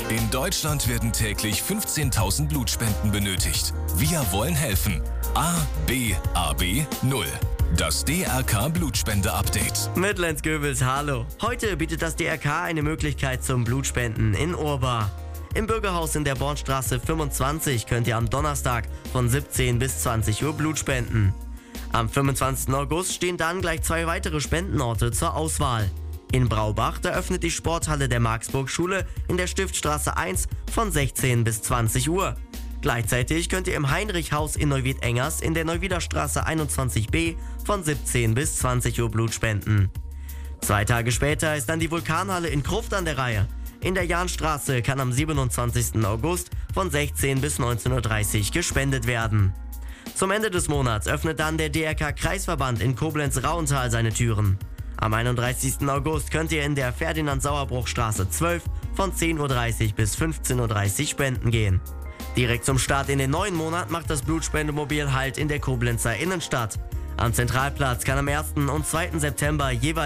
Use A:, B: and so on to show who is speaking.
A: In Deutschland werden täglich 15.000 Blutspenden benötigt. Wir wollen helfen. A, B, AB, 0. Das DRK Blutspende-Update.
B: Mit Lenz Göbels, hallo. Heute bietet das DRK eine Möglichkeit zum Blutspenden in Urbar. Im Bürgerhaus in der Bornstraße 25 könnt ihr am Donnerstag von 17 bis 20 Uhr Blut spenden. Am 25. August stehen dann gleich 2 weitere Spendenorte zur Auswahl. In Braubach, da öffnet die Sporthalle der Marksburg-Schule in der Stiftstraße 1 von 16 bis 20 Uhr. Gleichzeitig könnt ihr im Heinrich-Haus in Neuwied-Engers in der Neuwiederstraße 21b von 17 bis 20 Uhr Blut spenden. 2 Tage später ist dann die Vulkanhalle in Gruft an der Reihe. In der Jahnstraße kann am 27. August von 16 bis 19.30 Uhr gespendet werden. Zum Ende des Monats öffnet dann der DRK-Kreisverband in Koblenz-Rauental seine Türen. Am 31. August könnt ihr in der Ferdinand-Sauerbruch-Straße 12 von 10.30 Uhr bis 15.30 Uhr spenden gehen. Direkt zum Start in den neuen Monat macht das Blutspendemobil Halt in der Koblenzer Innenstadt. Am Zentralplatz kann am 1. und 2. September jeweils